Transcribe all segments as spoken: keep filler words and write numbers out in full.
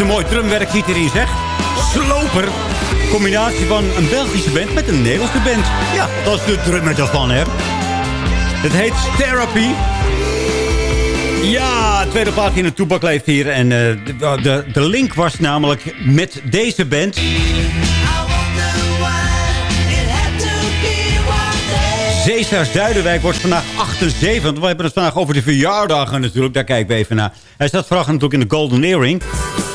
een mooi drumwerk zit erin, zeg. Sloper. Combinatie van een Belgische band met een Nederlandse band. Ja, dat is de drummer daarvan, hè. Het heet Therapy. Ja, tweede plaat in de Toebak leeft hier. En uh, de, de, de link was namelijk met deze band. Cesar Zuiderwijk wordt vandaag achtenzeventig. We hebben het vandaag over de verjaardagen natuurlijk. Daar kijken we even naar. Hij staat vooral natuurlijk in de Golden Earring.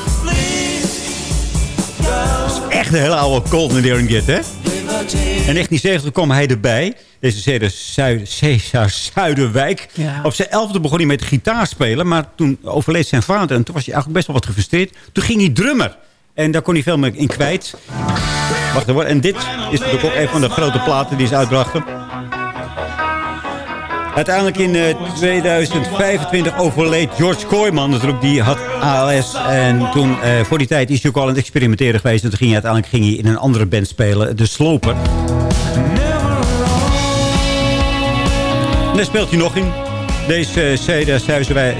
Dat is echt een hele oude Golden Earring dit, hè? In negentien zeventig kwam hij erbij. Deze Cesar Zuiderwijk. Ja. Op zijn elfde begon hij met gitaar spelen. Maar toen overleed zijn vader. En toen was hij eigenlijk best wel wat gefrustreerd. Toen ging hij drummer. En daar kon hij veel meer in kwijt. Wacht even. En dit is natuurlijk ook een van de grote platen die ze uitbrachten. Uiteindelijk in uh, tweeduizend vijfentwintig overleed George Kooijman. Natuurlijk, die had A L S. En toen, uh, voor die tijd, is hij ook al aan het experimenteren geweest. En toen ging hij uiteindelijk ging hij in een andere band spelen. De Sloper. En daar speelt hij nog in. Deze Cesar Zuiderwijk.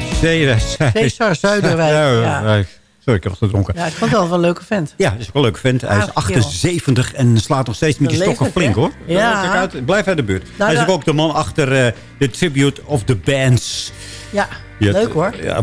Cesar Zuiderwijk, ja. Sorry, ik heb wat gedronken. Ja, ik vond het wel een leuke vent. Ja, dat is ook een leuke vent. Hij is achtenzeventig en slaat nog steeds met die stokken flink, hoor. Ja. Kijk uit, blijf uit de buurt. Nou, hij is ook de man achter uh, de Tribute of the Bands. Ja, ja leuk hoor. Ja,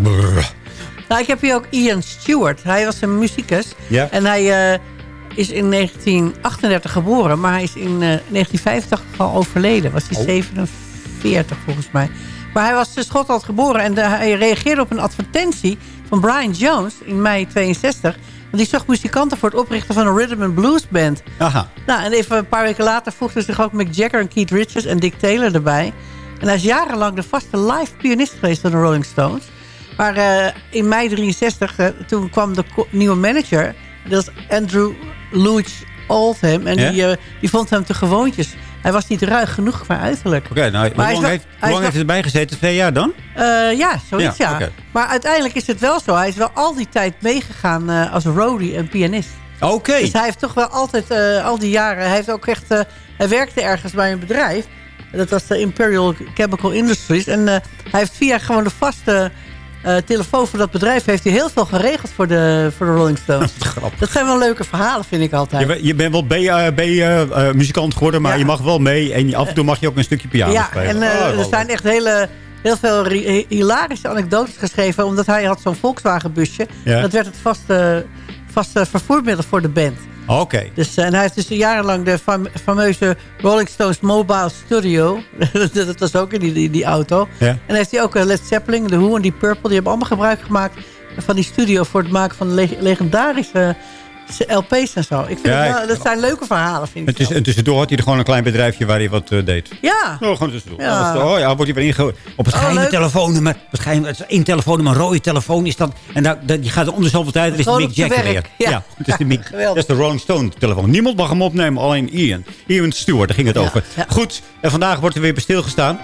nou, ik heb hier ook Ian Stewart. Hij was een muzikus. Ja. En hij uh, is in negentien achtendertig geboren. Maar hij is in uh, negentien vijfentachtig al overleden. Was hij oh. zevenenveertig volgens mij. Maar hij was in Schotland geboren. En de, hij reageerde op een advertentie van Brian Jones in mei tweeënzestig. Want die zocht muzikanten voor het oprichten van een rhythm and blues band. Aha. Nou, en even een paar weken later voegden zich ook Mick Jagger en Keith Richards en Dick Taylor erbij. En hij is jarenlang de vaste live pianist geweest van de Rolling Stones. Maar uh, in mei drieënzestig, uh, toen kwam de nieuwe manager. Dat was Andrew Louis Oldham. En ja? die, uh, die vond hem te gewoontjes. Hij was niet ruig genoeg qua uiterlijk. Oké, okay, nou, hoe lang, wel, heeft, hoe lang heeft hij erbij gezeten? Twee jaar dan? Uh, ja, zoiets ja. ja. Okay. Maar uiteindelijk is het wel zo. Hij is wel al die tijd meegegaan uh, als roadie en pianist. Oké. Okay. Dus hij heeft toch wel altijd, uh, al die jaren... Hij heeft ook echt... Uh, hij werkte ergens bij een bedrijf. Dat was de Imperial Chemical Industries. En uh, hij heeft via gewoon de vaste... Uh, telefoon voor dat bedrijf heeft hij heel veel geregeld voor de, voor de Rolling Stones. Dat zijn wel leuke verhalen, vind ik altijd. Je, je bent wel B-muzikant uh, uh, geworden, maar ja. je mag wel mee. En af en toe mag je ook een stukje piano ja, spelen. Ja, en uh, oh, er zijn echt hele, heel veel hilarische anekdotes geschreven. Omdat hij had zo'n Volkswagen busje. Ja. Dat werd het vaste, vaste vervoermiddel voor de band. Oké. Okay. Dus, en hij heeft dus jarenlang de fam fameuze Rolling Stones Mobile Studio. Dat was ook in die, die, die auto. Ja. En dan heeft hij ook Led Zeppelin, The Who en die Purple. Die hebben allemaal gebruik gemaakt van die studio voor het maken van leg legendarische L P's en zo. Ik vind ja, het wel, dat zijn leuke verhalen, vind ik. En tussendoor had hij er gewoon een klein bedrijfje waar hij wat uh, deed. Ja. Oh, gewoon tussendoor. Ja. Oh ja, wordt hij weer ingehouden. Op het oh, geheime leuk. telefoonnummer. Het geheime, het is één telefoonnummer, een rode telefoon is dat. En daar, dat, die gaat er onder zoveel tijd. Dat is de Mick Jagger weer. Ja, ja, het is de Mick, dat is de Rolling Stone telefoon. Niemand mag hem opnemen, alleen Ian. Ian Stewart, daar ging het ja, over. Ja. Goed, en vandaag wordt er weer bij stilgestaan.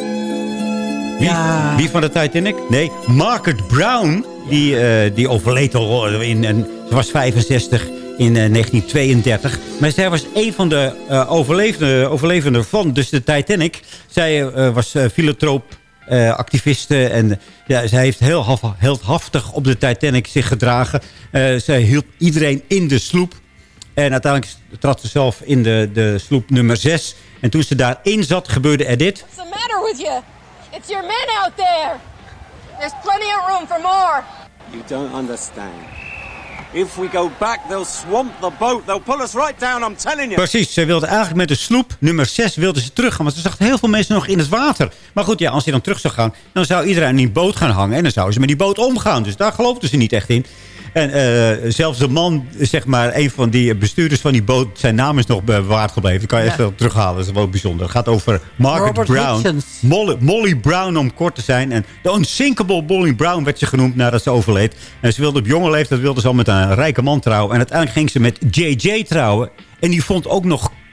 Wie, ja. wie van de Titanic? Nee, Margaret Brown. Die, uh, die overleed al in, en ze was vijfenzestig in uh, negentien tweeëndertig. Maar zij was een van de uh, overlevenden, overlevenden van dus de Titanic. Zij uh, was uh, filantroop, uh, activiste. En ja, zij heeft heel heldhaftig op de Titanic zich gedragen. Uh, zij hielp iedereen in de sloep. En uiteindelijk trad ze zelf in de, de sloep nummer zes. En toen ze daarin zat, gebeurde er dit. What's the matter with you? It's your men out there. There's plenty of room for more. You don't understand. If we go back, they'll swamp the boat. They'll pull us right down, I'm telling you. Precies, ze wilde eigenlijk met de sloep nummer zes wilde ze teruggaan. Want ze zag heel veel mensen nog in het water. Maar goed, ja, als ze dan terug zou gaan, dan zou iedereen in die boot gaan hangen. En dan zouden ze met die boot omgaan. Dus daar geloofden ze niet echt in. En uh, zelfs de man, zeg maar, een van die bestuurders van die boot, zijn naam is nog bewaard gebleven. Die kan je ja. echt wel terughalen. Dat is wel bijzonder. Het gaat over Margaret Robert Brown. Molly, Molly Brown, om kort te zijn. En de Unsinkable Molly Brown werd ze genoemd nadat ze overleed. En ze wilde op jonge leeftijd wilde ze al met een rijke man trouwen. En uiteindelijk ging ze met J J trouwen. En die vond ook nog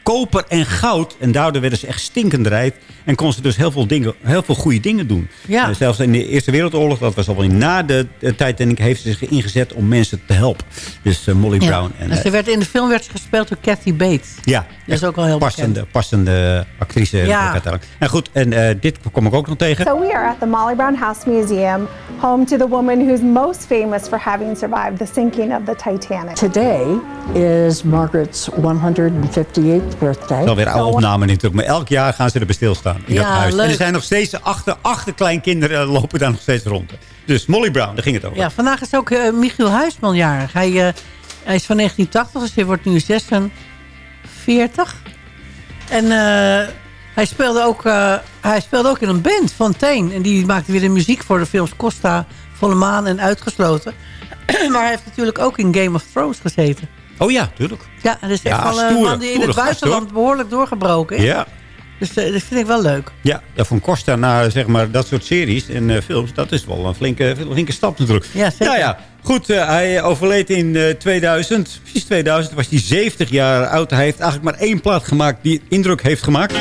koper en goud. En daardoor werden ze echt stinkend rijk. En kon ze dus heel veel, dingen, heel veel goede dingen doen. Ja. Uh, zelfs in de Eerste Wereldoorlog, dat was al na de, de Titanic, heeft ze zich ingezet om mensen te helpen. Dus uh, Molly ja. Brown. En, en ze werd, in de film werd ze gespeeld door Kathy Bates. Ja. Dat is ook wel heel passende, bekend. Passende actrice. Ja. En goed, en uh, dit kom ik ook nog tegen. So we are at the Molly Brown House Museum, home to the woman who's most famous for having survived the sinking of the Titanic. Today is Margaret's one hundred fifty-eighth birthday. Wel weer oude opname natuurlijk, maar elk jaar gaan ze er stilstaan in ja, dat huis. Leuk. En er zijn nog steeds achter, achterkleinkinderen lopen daar nog steeds rond. Dus Molly Brown, daar ging het over. Ja, vandaag is ook uh, Michiel Huisman jarig. Hij, uh, hij is van negentien tachtig, dus hij wordt nu zesenveertig. En uh, hij, speelde ook, uh, hij speelde ook in een band, Fontaine. En die maakte weer de muziek voor de films Costa, Volle Maan en Uitgesloten. Maar hij heeft natuurlijk ook in Game of Thrones gezeten. Oh ja, tuurlijk. Ja, dat is echt ja, wel een man die in het buitenland gast, behoorlijk doorgebroken is. Ja. Dus uh, dat vind ik wel leuk. Ja, ja, van Costa naar zeg maar, dat soort series en uh, films, dat is wel een flinke, flinke stap natuurlijk. Ja, zeker. Nou ja, goed, uh, hij overleed in uh, tweeduizend. Precies tweeduizend was hij zeventig jaar oud. Hij heeft eigenlijk maar één plaat gemaakt die indruk heeft gemaakt.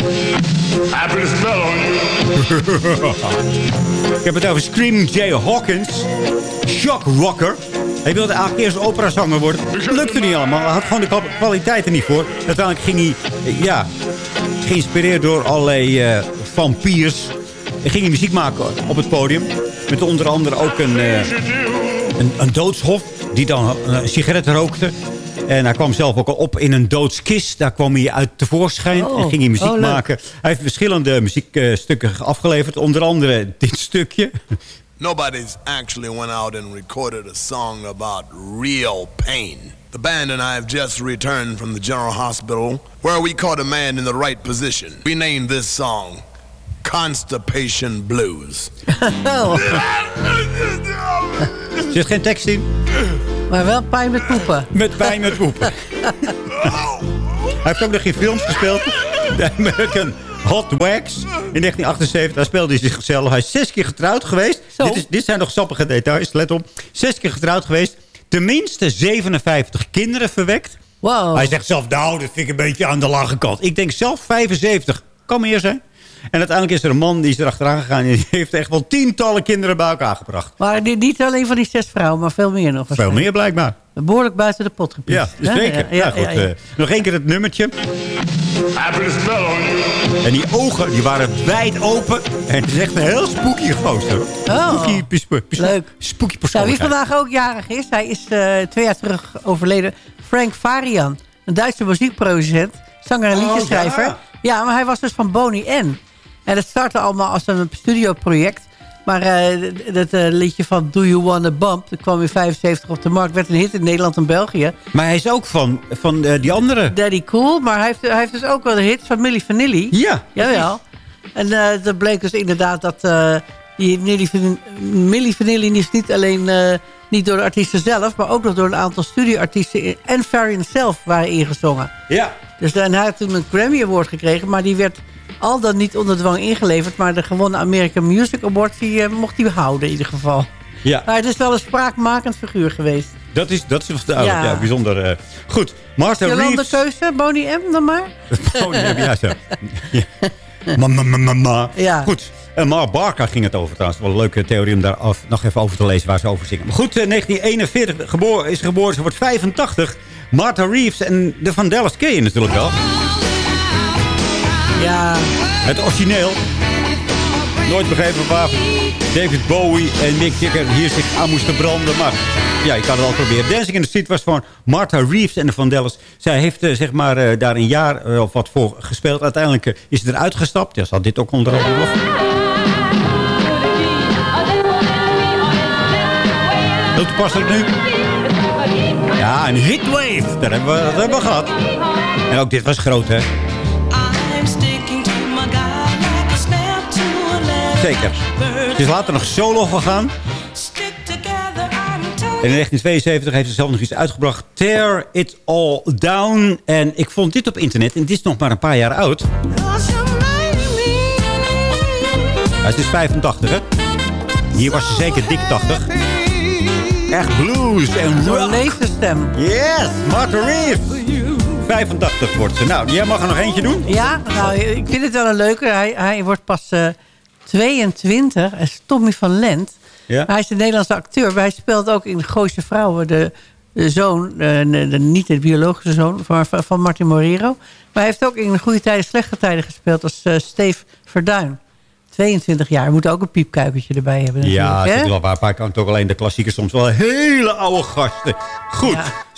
Ik heb het over Screaming Jay Hawkins. Shock Rocker. Hij wilde eigenlijk eerst operazanger worden. Dat lukte niet allemaal. Hij had gewoon de kwaliteiten niet voor. Uiteindelijk ging hij, ja, geïnspireerd door allerlei uh, vampiers. Hij ging hij muziek maken op het podium. Met onder andere ook een, uh, een, een doodshof die dan een sigaret rookte. En hij kwam zelf ook al op in een doodskist. Daar kwam hij uit tevoorschijn oh, en ging hij muziek oh, maken. Hij heeft verschillende muziekstukken afgeleverd. Onder andere dit stukje. Nobody's actually went out and recorded a song about real pain. The band and I have just returned from the General Hospital, where we caught a man in the right position. We named this song Constipation Blues. Oh. Er zit geen tekst in. Maar wel pijn met poepen. Met pijn met poepen. Hij heeft ook nog in films gespeeld. De American Hot Wax in negentien achtenzeventig. Daar speelde hij zichzelf. Hij is zes keer getrouwd geweest. Dit, is, dit zijn nog sappige details, let op. Zes keer getrouwd geweest. Tenminste zevenenvijftig kinderen verwekt. Wow. Hij zegt zelf, nou, dat vind ik een beetje aan de lage kant. Ik denk zelf vijfenzeventig. Kan meer zijn. En uiteindelijk is er een man die is er achteraan gegaan. En die heeft echt wel tientallen kinderen bij elkaar gebracht. Maar niet alleen van die zes vrouwen, maar veel meer nog. Veel meer blijkbaar. Behoorlijk buiten de pot gepiest. Ja, dus zeker. Ja, ja, ja, goed, ja, ja. Uh, nog één keer het nummertje. En die ogen die waren wijd open. En het is echt een heel spooky gozer. Oh, spooky, pis, pis, pis, leuk. Spooky persoonlijkheid. Nou, wie vandaag ook jarig is, hij is uh, twee jaar terug overleden. Frank Farian, een Duitse muziekproducent, zanger en liedjeschrijver. Oh, ja. ja, maar hij was dus van Boney M. En het startte allemaal als een studioproject. Maar uh, dat uh, liedje van Do You Wanna Bump, dat kwam in vijfenzeventig op de markt. Werd een hit in Nederland en België. Maar hij is ook van, van uh, die andere. Daddy Cool, maar hij heeft, hij heeft dus ook wel de hit van Milli Vanilli. Ja. Jawel. En uh, dat bleek dus inderdaad dat uh, die Milli, Milli Vanilli is niet alleen uh, niet door de artiesten zelf, maar ook nog door een aantal studioartiesten en Farian zelf waren ingezongen. Ja. Dus en hij had toen een Grammy Award gekregen, maar die werd al dan niet onder dwang ingeleverd. Maar de gewonnen American Music Award die, uh, mocht hij behouden in ieder geval. Ja. Maar het is wel een spraakmakend figuur geweest. Dat is, dat is duidelijk, ja. ja, bijzonder. Uh, goed, Martha Reeves. Jolande keuze, Boney M dan maar? Boney M, ja zo. Ja. Ma, ma, ma, ma, ma. Ja. Goed, uh, Mar Barker ging het over trouwens. Wel een leuke theorie om daar af, nog even over te lezen waar ze over zingen. Maar goed, uh, negentien eenenveertig geboren, is geboren, ze wordt vijfentachtig. Martha Reeves en de Vandellas ken je natuurlijk wel. Ja. Het origineel. Nooit begrepen waar David Bowie en Mick Jagger hier zich aan moesten branden. Maar ja, ik kan het al proberen. Dancing in the Street was van Martha Reeves en de Vandellas. Zij heeft uh, zeg maar uh, daar een jaar uh, of wat voor gespeeld. Uiteindelijk uh, is ze eruit gestapt. Ja, ze had dit ook onder andere nog. Heel toepasselijk nu. Ja, een hitwave. Dat hebben we, dat hebben we gehad. En ook dit was groot, hè. Zeker. Ze is later nog solo gegaan. En in negentien tweeënzeventig heeft ze zelf nog iets uitgebracht. Tear It All Down. En ik vond dit op internet. En dit is nog maar een paar jaar oud. Hij is dus vijfentachtig, hè? Hier was ze zeker dik tachtig. Echt blues en rock. Zo'n levenstem. Yes, Martha Reeves. vijfentachtig wordt ze. Nou, jij mag er nog eentje doen. Ja, nou, ik vind het wel een leuke. Hij, hij wordt pas uh, tweeëntwintig. Hij is Tommy van Lent. Ja? Hij is een Nederlandse acteur. Maar hij speelt ook in Gooise Vrouwen de, de zoon. De, de, niet de biologische zoon van, van Martin Morero. Maar hij heeft ook in Goede Tijden, Slechte Tijden gespeeld als uh, Steef Verduin. tweeëntwintig jaar. Moet ook een piepkuipertje erbij hebben. Ja, dat is wel waar. Maar kan toch alleen de klassiekers soms wel hele oude gasten. Goed. Ja.